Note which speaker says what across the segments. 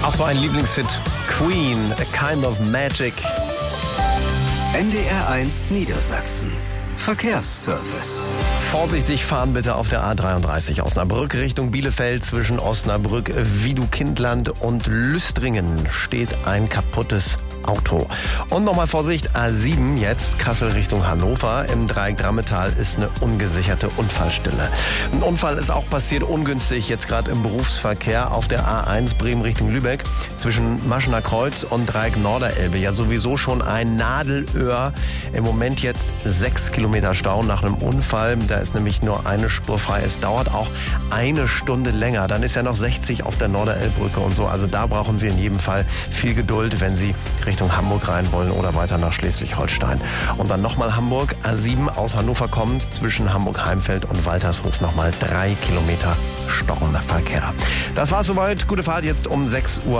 Speaker 1: Auch so ein Lieblingshit. Queen, A Kind of Magic.
Speaker 2: NDR1 Niedersachsen. Verkehrsservice.
Speaker 1: Vorsichtig fahren bitte auf der A33 Osnabrück Richtung Bielefeld. Zwischen Osnabrück, Wiedu-Kindland und Lüstringen steht ein kaputtes Auto. Und nochmal Vorsicht, A7 jetzt, Kassel Richtung Hannover. Im Dreieck Drammetal ist eine ungesicherte Unfallstelle. Ein Unfall ist auch passiert, ungünstig, jetzt gerade im Berufsverkehr auf der A1 Bremen Richtung Lübeck. Zwischen Maschener Kreuz und Dreieck Norderelbe. Ja, sowieso schon ein Nadelöhr. Im Moment jetzt 6 Kilometer Stau nach einem Unfall. Da ist nämlich nur eine Spur frei. Es dauert auch eine Stunde länger. Dann ist ja noch 60 auf der Norderelbbrücke und so. Also da brauchen Sie in jedem Fall viel Geduld, wenn Sie Richtung Hamburg rein wollen oder weiter nach Schleswig-Holstein. Und dann nochmal Hamburg, A7 aus Hannover kommend, zwischen Hamburg-Heimfeld und Waltershof nochmal 3 Kilometer stockender Verkehr. Das war's soweit. Gute Fahrt jetzt um 6:31 Uhr.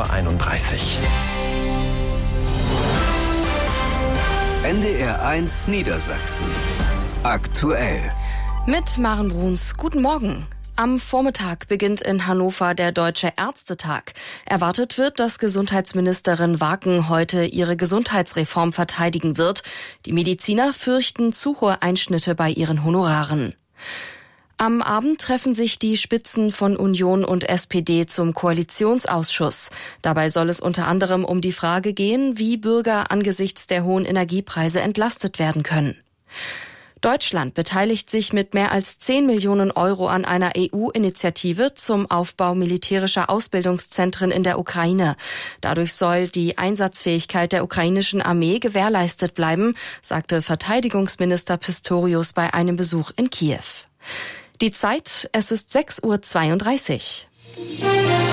Speaker 2: NDR1 Niedersachsen. Aktuell.
Speaker 3: Mit Maren Bruns. Guten Morgen. Am Vormittag beginnt in Hannover der Deutsche Ärztetag. Erwartet wird, dass Gesundheitsministerin Waken heute ihre Gesundheitsreform verteidigen wird. Die Mediziner fürchten zu hohe Einschnitte bei ihren Honoraren. Am Abend treffen sich die Spitzen von Union und SPD zum Koalitionsausschuss. Dabei soll es unter anderem um die Frage gehen, wie Bürger angesichts der hohen Energiepreise entlastet werden können. Deutschland beteiligt sich mit mehr als 10 Millionen Euro an einer EU-Initiative zum Aufbau militärischer Ausbildungszentren in der Ukraine. Dadurch soll die Einsatzfähigkeit der ukrainischen Armee gewährleistet bleiben, sagte Verteidigungsminister Pistorius bei einem Besuch in Kiew. Die Zeit, es ist 6:32 Uhr.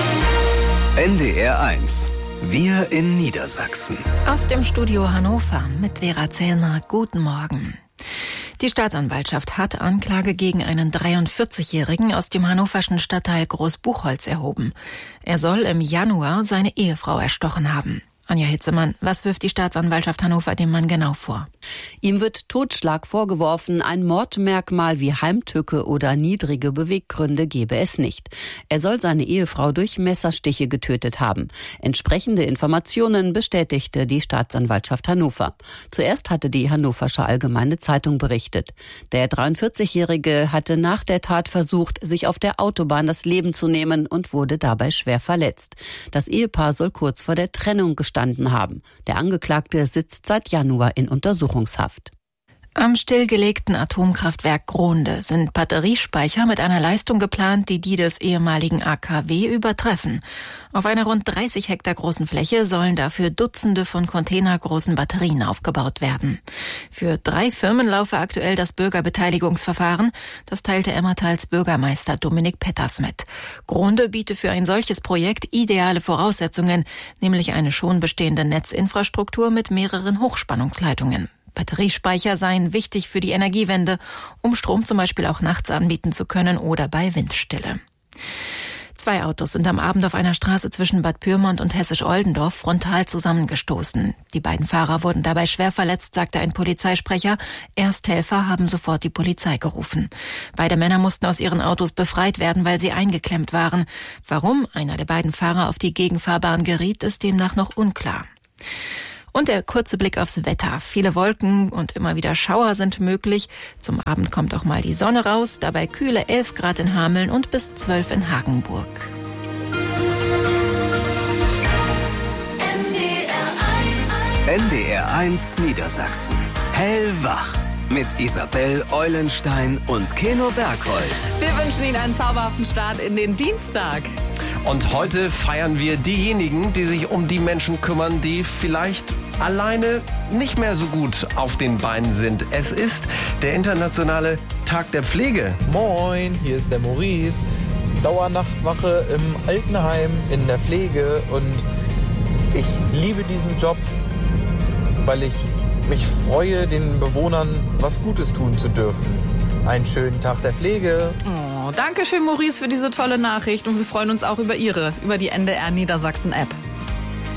Speaker 2: NDR1. Wir in Niedersachsen.
Speaker 4: Aus dem Studio Hannover mit Vera Zellner. Guten Morgen. Die Staatsanwaltschaft hat Anklage gegen einen 43-Jährigen aus dem hannoverschen Stadtteil Großbuchholz erhoben. Er soll im Januar seine Ehefrau erstochen haben. Anja Hitzemann, was wirft die Staatsanwaltschaft Hannover dem Mann genau vor?
Speaker 5: Ihm wird Totschlag vorgeworfen. Ein Mordmerkmal wie Heimtücke oder niedrige Beweggründe gebe es nicht. Er soll seine Ehefrau durch Messerstiche getötet haben. Entsprechende Informationen bestätigte die Staatsanwaltschaft Hannover. Zuerst hatte die Hannoversche Allgemeine Zeitung berichtet. Der 43-Jährige hatte nach der Tat versucht, sich auf der Autobahn das Leben zu nehmen und wurde dabei schwer verletzt. Das Ehepaar soll kurz vor der Trennung gestanden haben. Der Angeklagte sitzt seit Januar in Untersuchungshaft.
Speaker 4: Am stillgelegten Atomkraftwerk Gronde sind Batteriespeicher mit einer Leistung geplant, die des ehemaligen AKW übertreffen. Auf einer rund 30 Hektar großen Fläche sollen dafür Dutzende von containergroßen Batterien aufgebaut werden. Für 3 Firmen laufe aktuell das Bürgerbeteiligungsverfahren. Das teilte Emmertals Bürgermeister Dominik Petters mit. Gronde biete für ein solches Projekt ideale Voraussetzungen, nämlich eine schon bestehende Netzinfrastruktur mit mehreren Hochspannungsleitungen. Batteriespeicher seien wichtig für die Energiewende, um Strom zum Beispiel auch nachts anbieten zu können oder bei Windstille. 2 Autos sind am Abend auf einer Straße zwischen Bad Pyrmont und Hessisch-Oldendorf frontal zusammengestoßen. Die beiden Fahrer wurden dabei schwer verletzt, sagte ein Polizeisprecher. Ersthelfer haben sofort die Polizei gerufen. Beide Männer mussten aus ihren Autos befreit werden, weil sie eingeklemmt waren. Warum einer der beiden Fahrer auf die Gegenfahrbahn geriet, ist demnach noch unklar. Und der kurze Blick aufs Wetter. Viele Wolken und immer wieder Schauer sind möglich. Zum Abend kommt auch mal die Sonne raus. Dabei kühle 11 Grad in Hameln und bis 12 in Hagenburg.
Speaker 2: NDR1 Niedersachsen. Hellwach. Mit Isabel Eulenstein und Keno Bergholz.
Speaker 6: Wir wünschen Ihnen einen zauberhaften Start in den Dienstag.
Speaker 1: Und heute feiern wir diejenigen, die sich um die Menschen kümmern, die vielleicht alleine nicht mehr so gut auf den Beinen sind. Es ist der internationale Tag der Pflege.
Speaker 7: Moin, hier ist der Maurice. Dauernachtwache im Altenheim in der Pflege und ich liebe diesen Job, weil ich mich freue, den Bewohnern was Gutes tun zu dürfen. Einen schönen Tag der Pflege.
Speaker 6: Oh, danke schön, Maurice, für diese tolle Nachricht. Und wir freuen uns auch über die NDR Niedersachsen App.